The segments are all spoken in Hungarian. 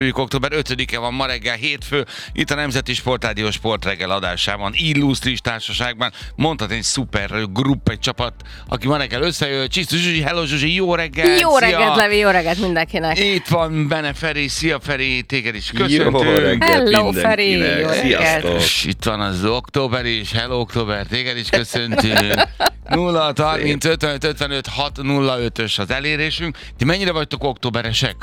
Október 5-e van ma reggel, hétfő, itt a Nemzeti Sportrádió Sportreggel adásában, illusztris társaságban, mondhatni egy szuper grupp, egy csapat, aki ma reggel összejön. Csisztus Zsuzsi, hello Zsuzsi, jó reggelt! Jó reggelt, Levi, jó reggelt mindenkinek! Itt van benne Feri, szia Feri, téged is köszöntünk! Jó reggelt hello Feri, jó reggelt! És itt van az Október is, hello Október, téged is köszöntünk! 0 30 55 55 605-ös az elérésünk. Ti mennyire vagytok októberesek?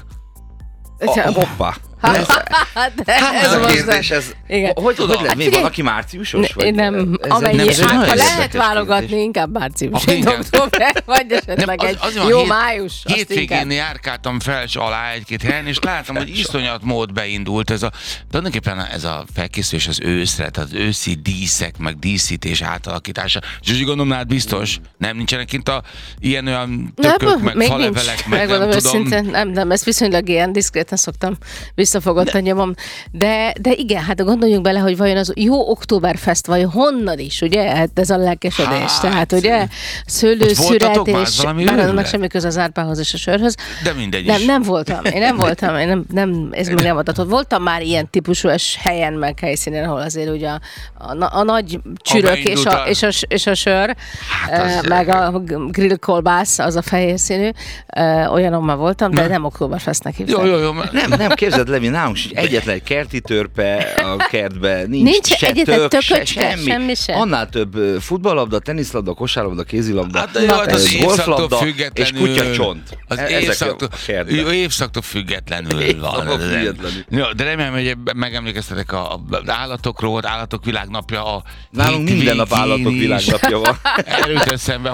Hoppá! Ez a kérdés, hogy lehet? Még van, aki márciusos? Én nem, ha lehet válogatni, inkább március, október, vagy esetleg egy jó május. Hétvégén járkáltam fel és alá egy-két helyen, és láttam, hogy iszonyat mód beindult tulajdonképpen ez a felkészülés az őszre, tehát az őszi díszek, meg díszítés átalakítása. Zsuzsi, gondolom, hát biztos, nem nincsenek kint ilyen tökök, meg falevelek, meg nem tudom. Nem, ezt viszonylag ilyen diszkréten szoktam visszafogottan nyomom. De igen, hát gondoljunk bele, hogy vajon az jó Oktoberfest vajon honnan is, ugye? Hát ez a lelkesedés. Tehát ugye szőlőszüretés, bár annak semmi köze az árpához és a sörhöz. De mindegy is. Nem voltam. Én nem voltam. Ez még nem adatott. Voltam már ilyen típusú helyen, meg helyszínen, ahol azért ugye a nagy csürök és a sör, meg a grillkolbász, az a fehér színű. Olyanon már voltam, de nem Oktoberfestnek hívták. Jó. Nem képzeld, Levi, nálunk egyetlen kerti törpe a kertben, nincs se tök, se semmi. Annál több futballlabda, teniszlabda, kosárlabda, kézilabda, golflabda és kutyacsont. Az évszaktól függetlenül van. De remélem, hogy megemlékeztetek az állatokról, állatok világnapja. Nálunk minden nap állatok világnapja van. Erőt eszembe,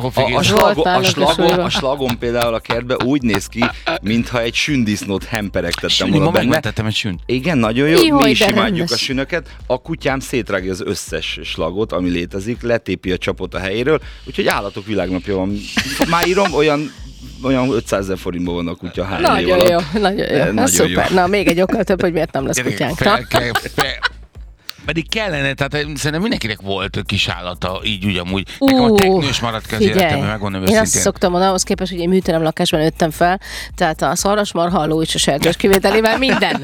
a slagom például a kertben úgy néz ki, mintha egy sündisznót hemperegtettem volna benne. Megmentettem egy sünt. Igen, nagyon jó. Mi is imádjuk a sünöket. A kutyám szétrágja az összes slagot, ami létezik, letépi a csapot a helyéről, úgyhogy állatok világnapja van. Már írom, olyan 500 000 forintban van a kutya 3 év alatt. Nagyon jó. Szuper. Na, még egy okkal több, hogy miért nem lesz kutyánk. Pedig kellene, tehát szerintem mindenkinek volt kis állata, így úgy amúgy. Nekem a teknős maradt ki az életemben, megmondom őszintén. Én azt szoktam mondani, ahhoz képest, hogy én műtelen lakásban nőttem fel, tehát a szarvasmarha, a ló és a sertés kivételével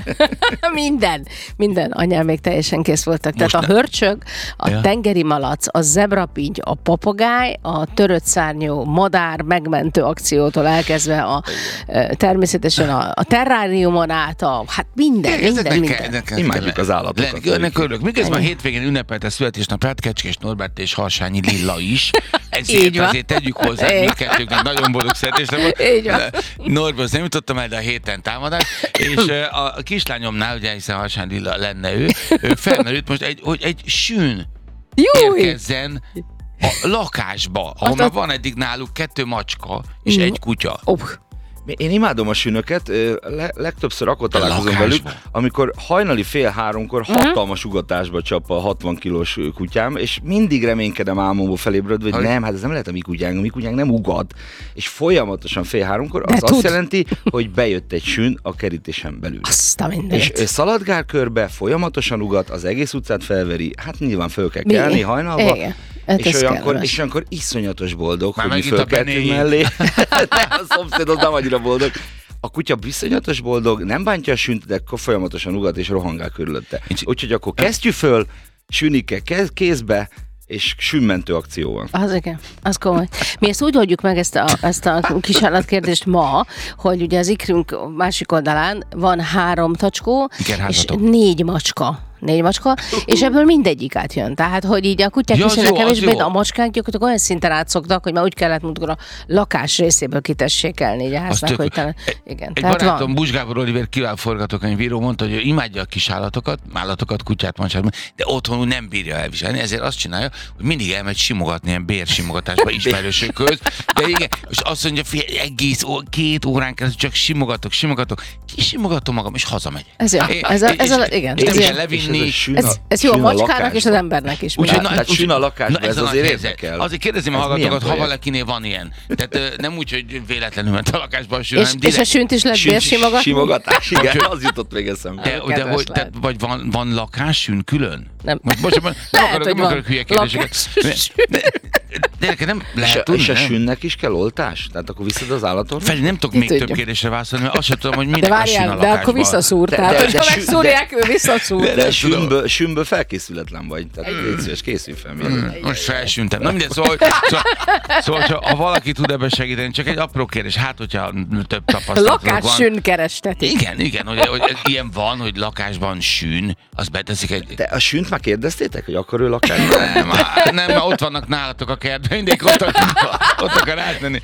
minden anyám még teljesen kész voltak. Tehát a hörcsög, a tengeri malac, a zebrapinty, a papagáj, a törött szárnyú madár megmentő akciótól elkezdve természetesen a terráriumon át, hát minden. Imádjuk az állatokat. Ennek örülök. Miközben hétvégén ünnepelte születésnapját Kecskés Norbert és Harsányi Lilla is. Ezért azért tegyük hozzá, hogy mindkettőknek nagyon boldog születésnapot. Norbert nem jutottam el, de a héten támadás. És a kislányomnál, ugye hiszen Harsányi Lilla lenne ő felmerült most, hogy egy sün érkezzen a lakásba, ahol már van eddig náluk 2 macska és 1 kutya. Én imádom a sünöket, legtöbbször akkor találkozom velük, amikor hajnali 2:30 hatalmas ugatásba csap a 60 kilós kutyám, és mindig reménykedem álmomból felébredve, hogy nem, hát ez nem lehet a mi kutyánk nem ugat. És folyamatosan 2:30 az azt jelenti, hogy bejött egy sün a kerítésen belül. És szaladgál körbe, folyamatosan ugat, az egész utcát felveri, hát nyilván föl kell kelni hajnalba. És olyankor iszonyatos boldog, már hogy mi fölkeltünk mellé. A szomszédod nem annyira boldog. A kutya viszonyatos boldog, nem bántja a sünt, de akkor folyamatosan ugat és rohangál körülötte. Úgyhogy akkor kezdjük föl, sünike kézbe, és sünmentő akció van. Az igen, az komoly. Mi ezt úgy oldjuk meg ezt a kisállatkérdést ma, hogy ugye az ikrünk másik oldalán van 3 tacskó, és 4 macska. 4 macska, és ebből mindegyik átjön. Tehát, hogy így a kutyák is ennek kevésbé, de a macskánk gyakorlatilag olyan szinten átszoktak, hogy már úgy kellett mondjuk a lakás részéből kitessékelni így a háznak, hogy talán... Igen, egy barátom, Busch Gábor Oliver kiváló forgatókönyvíró mondta, hogy ő imádja a kis állatokat, kutyát, macskát, de otthonul nem bírja elviselni, ezért azt csinálja, hogy mindig elmegy simogatni, ilyen bérsimogatásba ismerősökhöz, de igen, és azt mondja, figyelj, egész 2 órán keresztül csak simogatok, kisimogatom magam, és hazamegy. Igen. Ez jó a macskának és az embernek is. Tehát sün a lakásban, ez azért érdekel. Azért kérdezem a hallgatókat, ha valakinél van ilyen. Tehát nem úgy, hogy véletlenül ment a lakásban a sün, hanem direkt. És a sünt is lehet bérsimogatni? Simogatás, igen, az jutott még eszembe. Vagy van lakássün külön? Nem. Most nem akarok hülye kérdéseket. De nem lehet tudni, és a sünnek is kell oltás? Tehát akkor visszad az állatorvos? Feri, nem tudok még több kérdésre válaszolni, mert azt sem tudom, hogy minek a sün a lakásban. De akkor visszaszúr. Tehát, hogyha megszúrják, ő visszaszúr. De sünből felkészületlen vagy. Tehát légy készülj fel. Most felsüntem. Na mindegy, szóval ha valaki tud ebben segíteni, csak egy apró kérdés, hát hogyha több tapasztalatok van. Lakássün kerestetik. Igen, hogy ilyen van, hogy lakásban sün, azt beteszik egy... De a sünt már kérdeztétek, hogy akkor ő lakásban? Nem, ott vannak nálatok a kertben, mindig ott akar átmenni.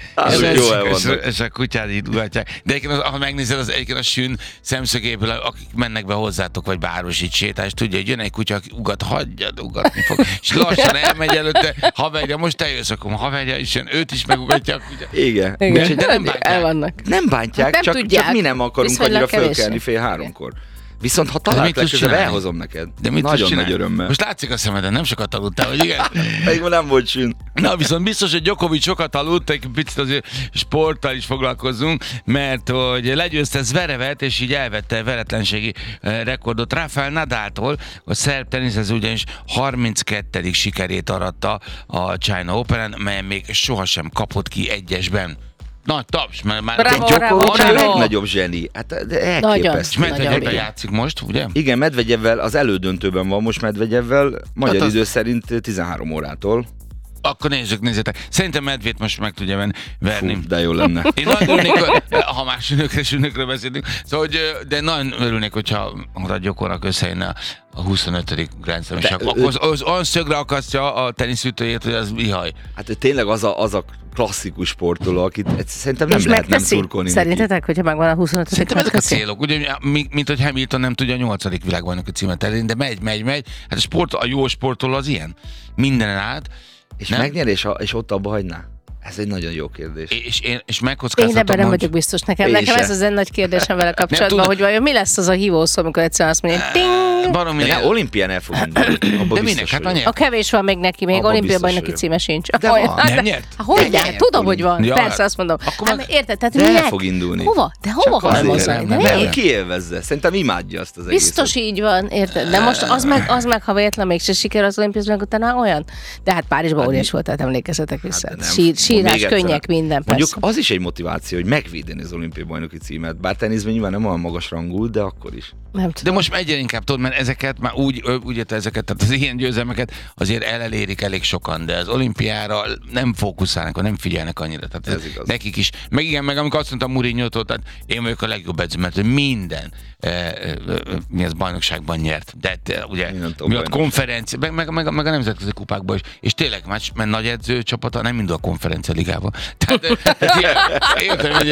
És a kutyád így ugatják. De egyébként, ha megnézed, az egyébként a sün szemszögéből, akik mennek be hozzátok, vagy báros így sétál, és tudja, hogy jön egy kutya, aki hagyjad, ugatni fog. És lassan elmegy előtte, haverja, most te jössz, akkor haverja is jön, őt is megugatja a kutya. Igen. De nem bántják. Nem bántják, csak mi nem akarunk annyira fölkelni 2:30-kor. Viszont ha találok legközelebb, elhozom neked. De mit nagyon nagy örömmel. Most látszik a szemeden, nem sokat aludtál, vagy igen? Pedig nem volt sün. Na, viszont biztos, hogy Djokovic sokat aludt, egy picit azért sporttal is foglalkozzunk, mert hogy legyőzte Zverevet, és így elvette veretlenségi rekordot Rafael Nadaltól. A szerb teniszező ugyanis 32. sikerét aratta a China Openen, melyen még sohasem kapott ki egyesben. Nagy taps, mert már Djokovic a legnagyobb zseni. Hát elképesztő. Medvegyevvel játszik most, ugye? Igen, Medvegyevvel az elődöntőben van most Medvegyevvel, magyar idő szerint 13 órától. Akkor nézzétek. Szerintem Medvét most meg tudja verni. Fú, de jó lenne. Én nagyon örülnék, ha már sünökről beszélünk, szóval, de nagyon örülnék, hogyha a Djokovic összejönne a 25. Grand Slam, és akkor az olyan szögre akasztja a teniszütőjét, hogy az ihaj. Hát tényleg az a klasszikus sportoló, akit szerintem nem lehet nem szurkolni. Szerintetek, hogyha megvan a 25. Szerintem ezek a célok, ugye, mint hogy Hamilton nem tudja a 8. világbajnoki címet elérni, de megy. Hát a jó sportoló az ilyen. Mindenen át. És megnyer, és ott abba hagyná? Ez egy nagyon jó kérdés. És megkockáztatom. Én ebben nem vagyok biztos. Nekem ez az egy nagy kérdésem vele kapcsolatban, hogy vajon mi lesz az a hívószó, amikor egyszer azt mondja, ting! Olimpián el fog indulni. De minek? Hát a kevés van még neki, még olimpiai bajnoki címe sincs. De van. Nem nyert? Hogy? Tudom, hogy van. Persze, azt mondom. Érted? Tehát minek? El fog indulni. Hova? De hova halmozni? Nem, kiélvezze. Szerintem imádja azt az egészet. Biztos így van, érted? De most az meg ha véletlen mégse siker az olimpiai, meg utána olyan. De hát Párizsban óriás volt, tehát emlékezzetek vissza. Sírás, könnyek, minden. Mondjuk az is egy motiváció, hogy megvédeni az olimpiai bajnoki címet. Bár teniszben nyilván nem olyan magas rangú, de akkor is. De most egyre inkább tudod, mert ezeket már úgy ezeket, tehát az ilyen győzelmeket azért elérik elég sokan, de az olimpiára nem fókuszálnak, nem figyelnek annyira. Tehát ez nekik is. Meg amikor azt mondtam Mourinho-tól, tehát én vagyok a legjobb edző, mert minden bajnokságban nyert. De ugye mi a konferencia, meg a nemzetközi kupákban is. És tényleg, mert nagy edző csapata nem indul a konferencia ligában. Tehát értem, hogy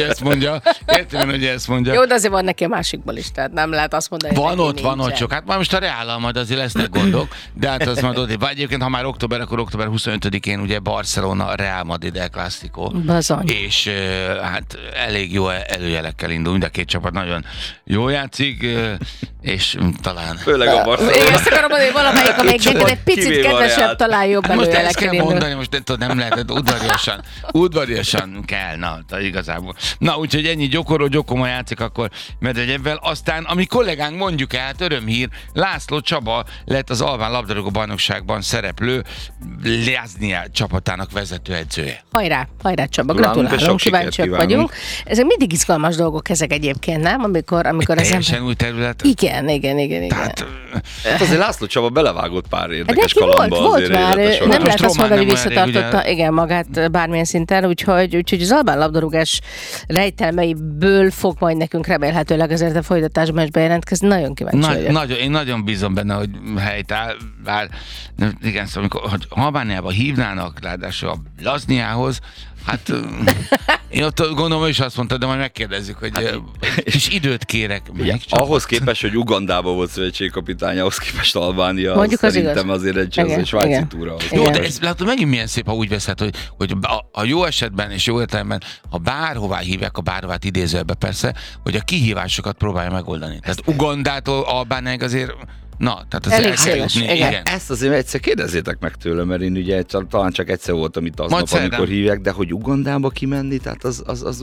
ezt mondja. Jó, de azért van neki a másikból is, tehát nem lehet azt mondani, van ott sok. Hát már most a Reállal majd azért lesznek gondok, de hát az majd ott. Vagy egyébként, ha már október, akkor október 25-én ugye Barcelona, Real Madrid El Clásico. Bazony. És hát elég jó előjelekkel indul, mind a két csapat nagyon jól játszik, és talán... Főleg a Barcelona. Én ezt akarom mondani, hogy valamelyik, amelyik neked egy picit kedvesebb, talán jobb előjelekkel indul. Most ezt kell mondani, most nem lehet, udvariasan kell, igazából. Na, úgyhogy ennyi Gyokoma játszik akkor Medvegyevvel. Aztán, ami kollégánk mondjuk el, hát örömhír, László Csaba lett az Albán labdarúgó bajnokságban szereplő Liaznia csapatának vezetőedzője. Hajrá Csaba, gratulálunk, kíváncsiak vagyunk. Ezek mindig izgalmas dolgok ezek egyébként, nem? Amikor az teljesen új terület. Igen. Tehát, hát azért László Csaba belevágott pár érdekes kalamba. Volt már, nem lehet azt mondani, hogy visszatartotta igen, magát bármilyen szinten, úgyhogy az Albán labdarúgás rejtelmeiből fog majd nekünk remélhetőleg azért a folytatásban is bejelentkezni. Nagyon kíváncsi vagyok. Én nagyon bízom benne, hogy helytáll, bár igen, szóval amikor Albániába hívnának, ráadásul a Lazniához, hát én ott gondolom, ő is azt mondta, de majd megkérdezzük, hogy kis időt kérek. Ahhoz képest, hogy Ugandában volt szövetségkapitány, ahhoz képest Albánia, mondjuk szerintem azért egy svájci túra. Jó, de ez látod, megint milyen szép, ha úgy veszed, hogy a jó esetben és jó értelemben, ha bárhová hívják, a bárhovát idézőbe persze, hogy a kihívásokat próbálja megoldani. Tehát Ugandától Albániáig azért... Na, tehát elég széles. Igen. Ezt azért egyszer kérdezzétek meg tőlem, mert én ugye talán csak egyszer voltam itt aznap, amikor hívják, de hogy Ugandába kimenni, tehát az úgy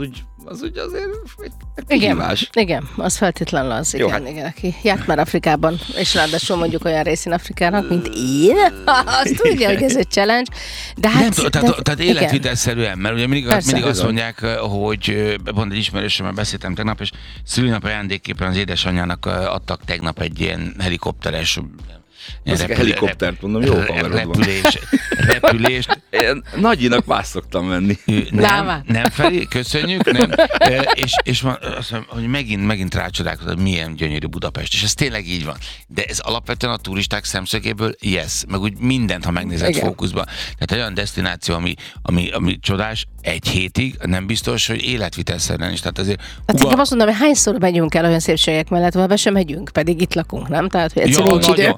az ugye azért egy kihívás. Igen, az feltétlenül az. Jó, igen, aki járt már Afrikában, és ráadásul mondjuk olyan részén Afrikának, mint én, azt tudja, hogy ez egy challenge. De hát, tehát életvitelszerűen, mert ugye mindig azt mondják, hogy pont egy ismerősömmel beszéltem tegnap, és szülinap ajándékképpen az édesanyjának adtak tegnap egy ilyen helikopteres helikoptert mondom, jó repülést. Nagyinak más szoktam venni. Nem Feri, köszönjük, nem. És azt mondom, hogy megint rácsodálkozom, hogy milyen gyönyörű Budapest, és ez tényleg így van. De ez alapvetően a turisták szemszögéből meg úgy mindent, ha megnézed fókuszba. Tehát olyan desztináció, ami csodás, egy hétig, nem biztos, hogy életvitelszerűen is. Tehát azért... Hát azt mondom, hogy hányszor megyünk el olyan szépségek mellett, vagy be sem megyünk, pedig itt lakunk, nem? Tehát, hogy egyszerűen nincs idő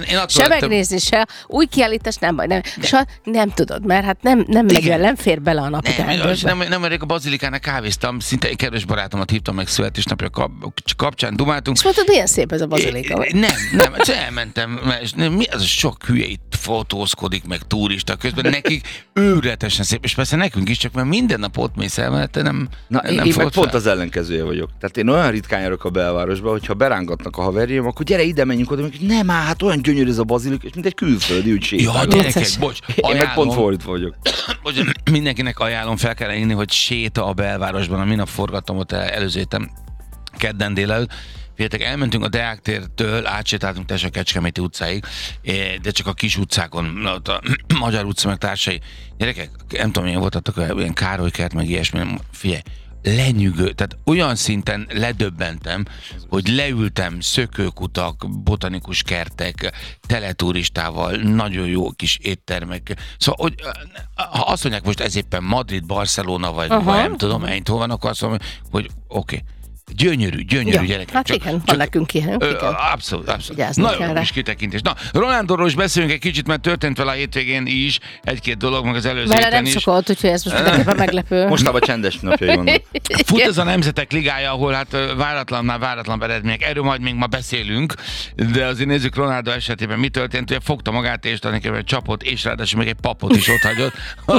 se megnézni, se új kiállítás, nem baj, nem tudod, mert hát nem fér bele a napi teendőkbe. Nem a Bazilikának kávéztam, szinte egy kedves barátomat hívtam meg születésnapja kapcsán, dumáltunk. És mondtad, milyen szép ez a Bazilika? Nem, elmentem, mi az a sok hülye itt fotózkodik, meg turista közben, nekik őrületesen szép, és persze nekünk is, csak mert minden nap ott mész el, mert nem én meg pont az ellenkezője vagyok. Tehát én olyan ritkán járok a belvárosba, hogyha berángatnak a haverjaim, akkor gyere ide, menjünk oda, nem áll, hát olyan gyönyörű ez a Bazilika, és mint egy külföldi úgy sétál. Ja, gyerekek, bocs, én meg pont fordítva vagyok. Mindenkinek ajánlom, fel kell írni, hogy séta a belvárosban. A minap forgattam ott előző héten, kedden délelőtt. Figyeljetek, elmentünk a Deák tértől, átsétáltunk a Kecskeméti utcáig, de csak a kis utcákon, a Magyar utca meg társai. Gyerekek, nem tudom, milyen voltatok, ilyen Károlykert, meg ilyesmi, figyelj, lenyűgő, tehát olyan szinten ledöbbentem, hogy leültem, szökőkutak, botanikus kertek, teleturistával, nagyon jó kis éttermek. Szóval, hogy, ha azt mondják most ez éppen Madrid, Barcelona, vagy nem tudom, Eindhoven, akkor azt mondom, hogy oké. Gyönyörű gyerekek. Hát igen, van nekünk ilyen. Abszolút. Nagyon kis kitekintés. Na, Ronándorról is beszélünk egy kicsit, mert történt vele a hétvégén is egy-két dolog, meg az előző héten is. Vele nem szokott, úgyhogy ez most mindenképpen meglepő. Mostában csendes napjai vannak. Fut ez a Nemzetek Ligája, ahol hát váratlan eredmények. Erről majd még ma beszélünk, de azért nézzük Ronaldo esetében mi történt. Ugye fogta magát, és tulajdonképpen csapott, és ráadásul még egy papot is ott hagyott.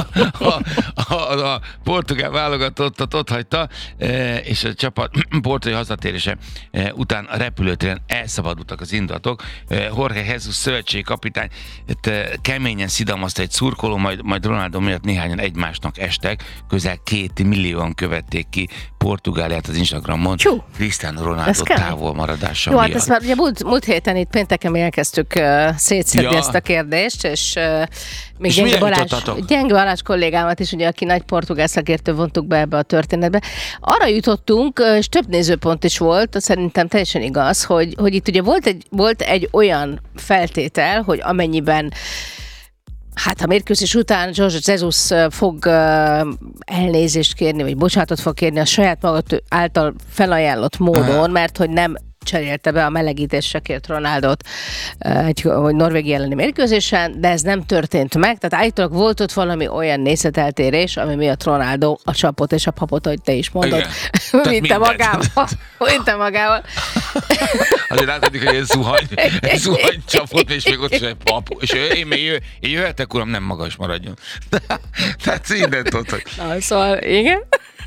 A portugál válogatottat ott hagyta, és a csapat portói hazatérése után a repülőtéren elszabadultak az indulatok. Jorge Jesus szövetségi kapitány keményen szidalmazta egy szurkoló, majd Ronaldo miatt néhányan egymásnak estek, közel 2 millióan követték ki Portugáliát az Instagramon. Cristiano Ronaldo távolmaradása miatt. Hát ezt már ugye múlt héten itt pénteken mi elkezdtük szétszedni ezt a kérdést, és még Gyenge Balázs kollégámat is, ugye, aki nagy portugál szakértő, vontuk be ebbe a történetbe. Arra jutottunk, és több nézőpont is volt, szerintem teljesen igaz, hogy itt ugye volt egy olyan feltétel, hogy amennyiben a mérkőzés után Jorge Jesus fog elnézést kérni, vagy bocsánatot fog kérni a saját maga által felajánlott módon, mert hogy nem cserélte be a melegítésre kért Ronaldot hogy Norvégia elleni mérkőzésen, de ez nem történt meg, tehát állítólag volt ott valami olyan nézeteltérés, ami miatt Ronaldo a csapot és a papot, hogy te is mondod, vitte magával. Azért láthatjuk, hogy egy zuhany csapot, és még ott is egy pap, és én jöhetek, uram, nem magas maradjon. Tehát mindent ott. Szóval, igen.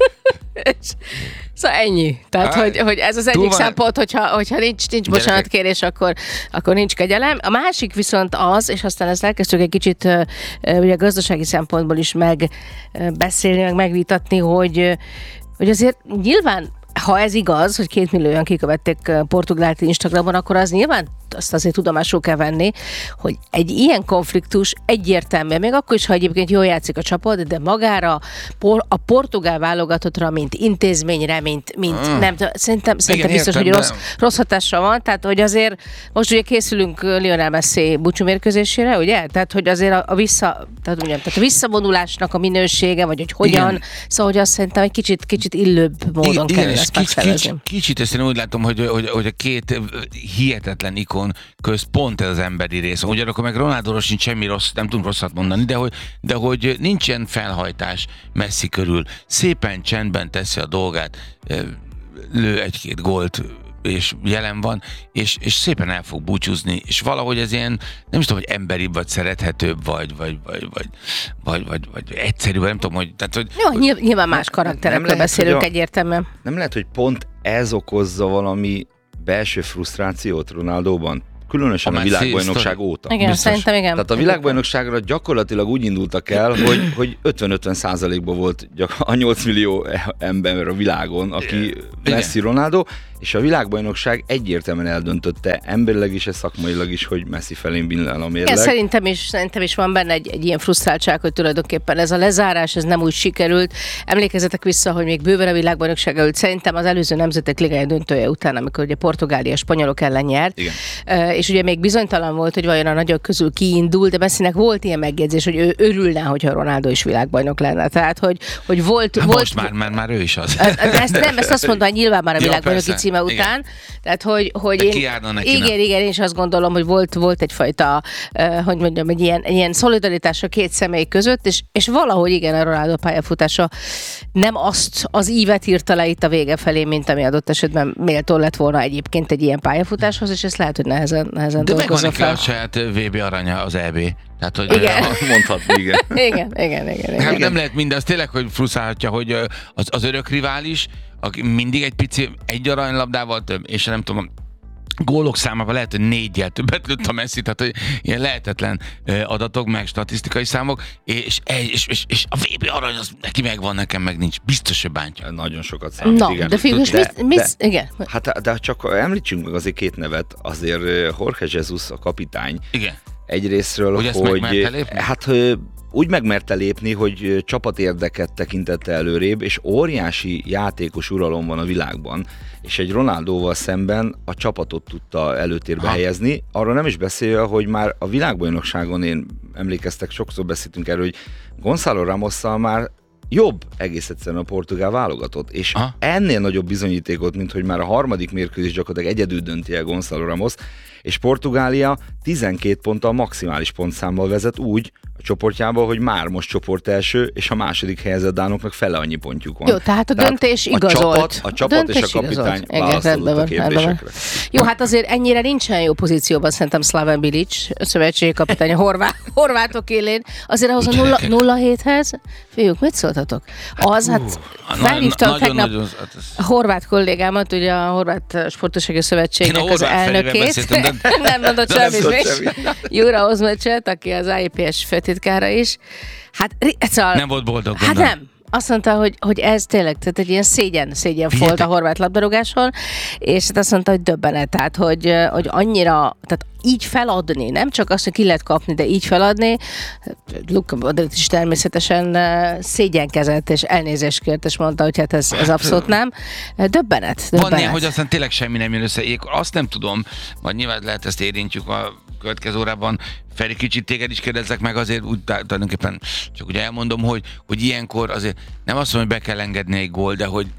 Szóval ennyi. Tehát, hogy ez az egyik szempont, hogyha nincs bocsánatkérés, akkor nincs kegyelem. A másik viszont az, és aztán ezt elkezdtük egy kicsit ugye gazdasági szempontból is megbeszélni, meg megvitatni, hogy azért nyilván, ha ez igaz, hogy 2 millióan kikövették Portugált Instagramon, akkor az nyilván azt azért tudomásul kell venni, hogy egy ilyen konfliktus egyértelműen, még akkor is, ha egyébként jól játszik a csapat, de magára a portugál válogatottra, mint intézményre, mint nem, szerintem biztos, hogy rossz hatással van, tehát hogy azért most ugye készülünk Lionel Messi búcsúmérkőzésére, ugye? Tehát, hogy azért a visszavonulásnak a minősége, vagy hogy hogyan, igen. Szóval, hogy azt szerintem egy kicsit illőbb módon kell ezt megszervezni. Kicsit ezt én úgy látom, hogy a két hihetetlen ikon közt pont ez az emberi rész. Ugyanakkor meg Ronaldóról sincs semmi rossz, nem tudunk rosszat mondani, de hogy nincsen felhajtás Messi körül. Szépen csendben teszi a dolgát, lő 1-2 gólt, és jelen van, és szépen el fog búcsúzni, és valahogy ez ilyen, nem is tudom, hogy emberibb, vagy szerethetőbb, vagy egyszerű, nem tudom, hogy... Tehát, hogy jó, nyilván más karakterekről beszélünk egyértelműen. Nem lehet, hogy pont ez okozza valami belső frusztrációt Ronaldóban? Különösen a világbajnokság óta. Igen, biztos. Szerintem igen. Tehát a világbajnokságra gyakorlatilag úgy indultak el, hogy 50-50%-ban volt a 8 millió ember a világon, aki Messi, Ronaldo, és a világbajnokság egyértelműen eldöntötte emberileg is, és szakmailag is, hogy Messi felén billen a mérleg. Szerintem is van benne egy ilyen frusztráltság, hogy tulajdonképpen ez a lezárás, ez nem úgy sikerült. Emlékezzetek vissza, hogy még bőven a világbajnokság előtt szerintem az előző Nemzetek Ligája döntője után, amikor ugye Portugália spanyolok ellen nyert, és ugye még bizonytalan volt, hogy vajon a nagyok közül kiindul, de Messinek volt ilyen megjegyzés, hogy ő örülne, hogyha Ronaldo is világbajnok lenne. Tehát, hogy volt... Most már ő is az. Ezt azt mondta, hogy nyilván már a világbajnoki címe után. Igen. Tehát, hogy én, én is azt gondolom, hogy volt egyfajta, hogy mondjam, egy ilyen szolidaritás a két személy között, és valahogy igen, a Ronaldo pályafutása nem azt az ívet írta le itt a vége felé, mint ami adott esetben méltó lett volna egyébként egy ilyen pályafutáshoz, és ezt lehet, hogy nehezen dolgozza fel. De megvan a saját VB aranya az EB. Tehát, hogy mondhatni, igen. Igen. Hát nem lehet mindaz, tényleg, hogy frusztrálhatja, hogy az örök rivális, aki mindig egy pici, egy aranylabdával több, és nem tudom, gólok számában lehet, hogy 4-jel többet lőtt a Messi, tehát hogy ilyen lehetetlen adatok, meg statisztikai számok, és a VB arany az neki megvan, nekem meg nincs. Biztos, hogy bántja. Nagyon sokat számít, igen. De fiúk, igen. Hát, de csak említsünk meg azért két nevet, azért Jorge Jesus a kapitány. Igen. Egyrésztről, hogy hát úgy megmerte lépni, hogy csapatérdeket tekintette előrébb, és óriási játékos uralom van a világban, és egy Ronaldóval szemben a csapatot tudta előtérbe helyezni. Arra nem is beszélve, hogy már a világbajnokságon, én emlékeztek, sokszor beszéltünk erről, hogy Gonzalo Ramosszal már jobb egész egyszerűen a portugál válogatott, és ennél nagyobb bizonyítékot, mint hogy már a harmadik mérkőzés gyakorlatilag egyedül dönti el Gonzalo Ramos, és Portugália 12 ponttal maximális pontszámmal vezet úgy a csoportjában, hogy már most csoport első, és a második helyezett dánoknak fele annyi pontjuk van. Jó, tehát a döntés igazolt. A csapat és a kapitány válaszolott a kérdésekre. Jó, hát azért ennyire nincsen jó pozícióban szerintem Slaven Bilic, a szövetségi kapitány a horvátok élén. Azért ahhoz a 0-7-hez, fiúk, mit szóltatok? Az, hát felhívtam tegnap a horvát kollégámat, ugye a Horvát Sportossági Szövetségnek az elnökét. Nem mondott semmit. Jura Ozmecset, aki az IPS főtitkára is. Hát, szóval, nem volt boldog. Hát nem. Azt mondta, hogy ez tényleg, tehát egy ilyen szégyen volt a horvát labdarúgáson, és azt mondta, hogy döbbenet, tehát hogy annyira, tehát így feladni, nem csak azt, hogy ki lehet kapni, de így feladni, Luka Modric is természetesen szégyenkezett, és elnézést kért, és mondta, hogy hát ez abszolút nem. Döbbenet. Van ilyen, hogy aztán tényleg semmi nem jön össze. Én azt nem tudom, majd nyilván lehet ezt érintjük a következő órában. Feri, kicsit téged is kérdezzek meg, azért úgy tulajdonképpen csak ugye elmondom, hogy ilyenkor azért nem azt mondom, hogy be kell engedni egy gól, de hogy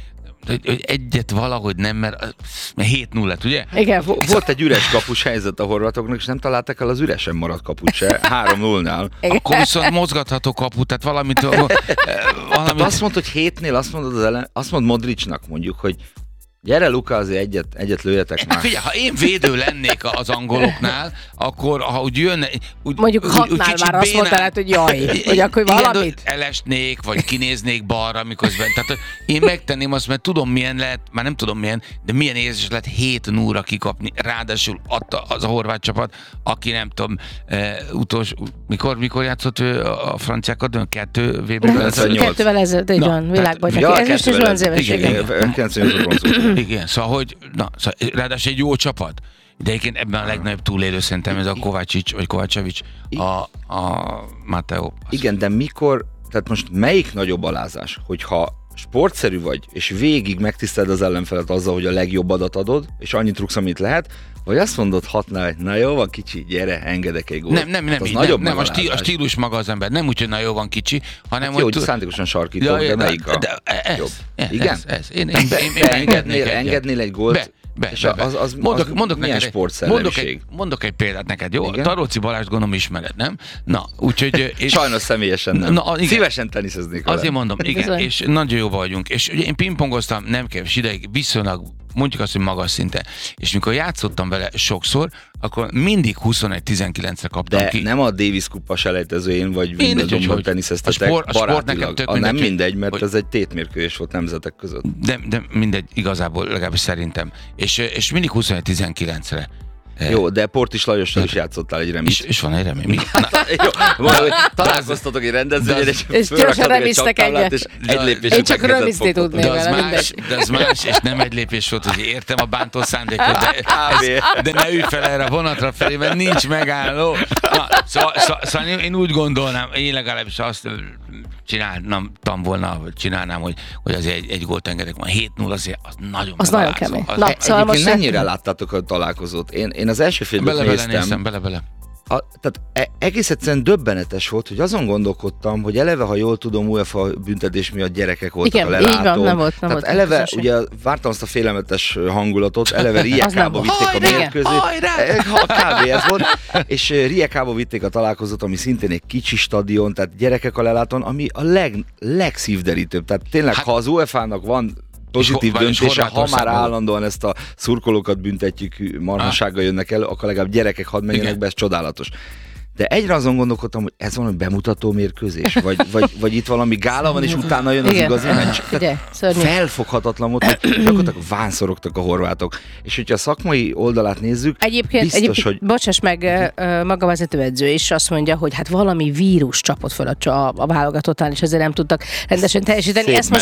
egyet valahogy nem, mert 7-0 lett, ugye? Igen. Volt egy üres kapus helyzet a horvátoknak, és nem találták el az üresen maradt kaput se, 3-0-nál. Akkor viszont mozgatható kaput, tehát valamit... Hát azt mondta, hogy 7-nél, azt mondod Modricnak mondjuk, hogy gyere, Luka, azért egyet lőjetek már. Figyelj, ha én védő lennék az angoloknál, akkor ha úgy jönne... Mondjuk 6-nál már azt mondtál, hogy jaj, hogy akkor valamit. Elesnék, vagy kinéznék balra, miközben. Tehát én megtenném azt, mert tudom milyen lehet, már nem tudom milyen, de milyen érzés lehet 7-0-ra kikapni. Ráadásul adta az a horvát csapat, aki nem tudom, utolsó, mikor játszott a franciákat, 2 VB-ben? 2-vel ezelőtt, így van, világbajnok. Ez most is van az éves. Igen, szóval, ráadásul egy jó csapat. De egyébként ebben a legnagyobb túlélő szerintem ez a Kovácsevics, a Mateo. Igen, de mikor, tehát most melyik nagyobb alázás, hogyha sportszerű vagy, és végig megtiszteled az ellenfelet azzal, hogy a legjobb adat adod, és annyit rúgsz, amit lehet, vagy azt mondod 6-nál, hogy na jó van kicsi, gyere, engedek egy gólt. Nem, a stílus maga az ember. Nem úgy, hogy na jó van kicsi, hanem hát jó, hogy szándékosan sarkítok, de melyik a jobb? Igen? Én engednél egy gólt, mondok milyen sportszellemiség? Mondok egy példát neked, jó? Taróci Balást gondolom ismered, nem? Na, úgyhogy... Sajnos személyesen nem. Szívesen teniszeznék vele. Azért mondom, igen, és nagyon jó vagyunk. És ugye én pingpongoztam, nem kevés ideig, viszonylag mondjuk azt, hogy magas szinten. És mikor játszottam vele sokszor, akkor mindig 21-19-re kaptam ki. De nem a Davis kupa selejtezőjén, vagy Wimbledonban teniszeztetek barátilag. Nem mindegy, mert ez egy tétmérkőzés volt nemzetek között. De mindegy, igazából legalábbis szerintem. És mindig 21-19-re. Jó, de Portis Lajossal is játszottál egy remit. És van egy remit. Találkoztatok egy rendezvényen, és gyorsan remiztek egyet. És egy lépésre én csak remizni tudnék vele, de az más, és nem egy lépés volt, hogy értem a bántó szándékot, de ne ülj fel erre a vonatra felé, mert nincs megálló. Szóval én úgy gondolnám, én legalábbis azt csinálnám, hogy azért egy gólt engedek, van 7-0, azért az nagyon az nagyon kemény. Egyébként mennyire láttátok a találkozót? Én az első félből néztem. Bele. Tehát egész egyszerűen döbbenetes volt, hogy azon gondolkodtam, hogy eleve, ha jól tudom, UEFA büntetés miatt gyerekek voltak a lelátón. Igen, nem volt eleve, ugye vártam azt a félelmetes hangulatot, eleve Rijekába vitték a mérkőzést. Kb. Ez volt. És Rijekába vitték a találkozót, ami szintén egy kicsi stadion, tehát gyerekek a lelátón, ami a legszívderítőbb. Tehát tényleg, ha az UEFA-nak van pozitív döntése, ha már állandóan ezt a szurkolókat büntetjük, marhasággal jönnek elő, akkor legalább gyerekek hadd menjenek be, ez csodálatos. De egyre azon gondolkodtam, hogy ez valami bemutató mérkőzés, vagy itt valami gála van, és utána jön az igazi meccs. Felfoghatatlan volt, hogy gyakorlatilag vánszorogtak a horvátok. És hogyha a szakmai oldalát nézzük, egyébként hogy... Bocsáss meg, maga vezetőedző is azt mondja, hogy hát valami vírus csapott föl a válogatottál, és ezért nem tudtak rendesen teljesíteni. Ezt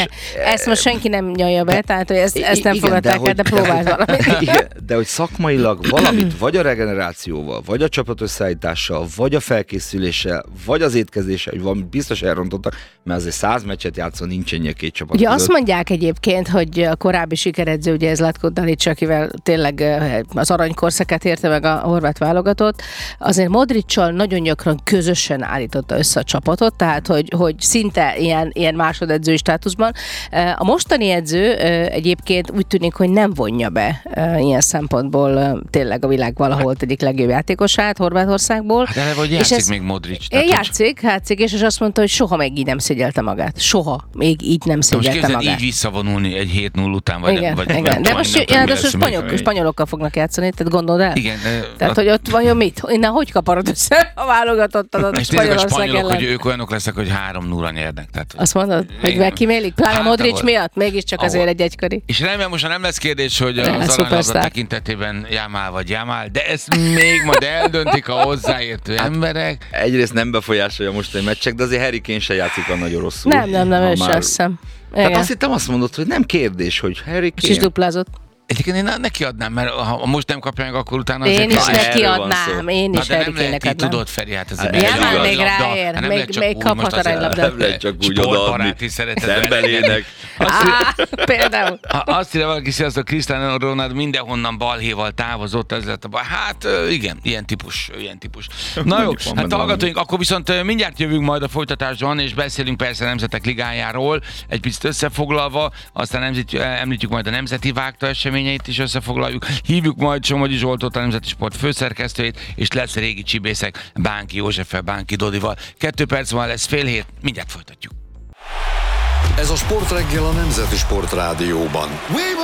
most senki nem nyalja be, tehát hogy ezt nem fogadták el, de próbált valamit. De hogy szakmailag valamit, vagy a regenerációval, vagy a csapatösszeállítással, vagy a felkészüléssel, vagy az étkezéssel, hogy valami biztos elrontottak, mert azért 100 meccset játszol, nincs ennyi a két csapat ugye között. Azt mondják egyébként, hogy a korábbi sikeredző, ugye ez Zlatko Dalic, akivel tényleg az aranykorszakát érte meg a horvát válogatott, azért Modriccal nagyon gyakran közösen állította össze a csapatot, tehát hogy szinte ilyen másodedzői státuszban. A mostani edző egyébként úgy tűnik, hogy nem vonja be ilyen szempontból tényleg a világ valahol egyik legjobb játékosát Horvátországból. Hát eleve, hogy játszik még Modric. Játszik, és azt mondta, hogy soha még így nem szégyelte magát. Soha még így nem szégyelte magát. Most így visszavonulni egy 7-0 után, vagy igen. Nem, de most spanyolokkal fognak játszani, tehát gondold el? Igen. Tehát, hogy ott vajon mit? Innen hogy kaparod össze a válogatottat a Spanyolország ellen? Hogy ők olyanok lesznek, hogy 3-0-ra nyernek. Tehát, azt mondod, hogy megkimélik? Pláne Modric miatt? Mégiscsak azért egy egykori. És remélem most nem lesz kérdés, hogy az aranylabda tekintetében Yamal vagy Yamal, de ezt még majd eldöntik a hozzáértő emberek. Egyrészt nem befolyásolja most egy meccsek, de azért Harry Kane se játszik a nagyon rosszul. Nem, ő sem hiszem. Tehát azt hittem, azt mondod, hogy nem kérdés, hogy Harry Kane... És is duplázott. Egyébként én neki adnám, mert ha most nem kapja meg, akkor utána... Én is neki adnám, én is Harry Kane-nek adnám. Tudod, Feri, hát ez Jámán még ráér, még kaphat aránylabdát. Nem lehet csak úgy odaadni. Szembelének. Például. Azt írja valaki, sziasztok, Cristiano Ronaldo mindenhonnan balhéval távozott, ez lett a baj. Hát igen, ilyen típus. Na jó, hát hallgatóink, akkor viszont mindjárt jövünk majd a folytatásban, és beszélünk persze Nemzetek Ligájáról, egy picit összefoglalva, aztán említjük majd a Nemzeti Vágta eseményeit is összefoglaljuk, hívjuk majd Somogyi Zsoltot, a Nemzeti Sport főszerkesztőjét, és lesz régi csibészek Bánki Józseffel, Bánki Dodival. 2 perc van, lesz 6:30, mindjárt folytatjuk. Ez a Sportreggel a Nemzeti Sport Rádióban.